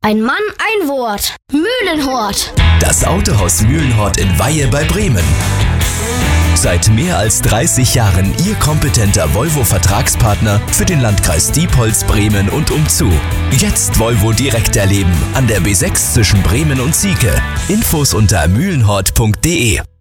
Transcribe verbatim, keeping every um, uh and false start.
Ein Mann, ein Wort. Mühlenhort. Das Autohaus Mühlenhort in Weihe bei Bremen. Seit mehr als dreißig Jahren Ihr kompetenter Volvo-Vertragspartner für den Landkreis Diepholz, Bremen und umzu. Jetzt Volvo direkt erleben an der B sechs zwischen Bremen und Sieke. Infos unter mühlenhort punkt de.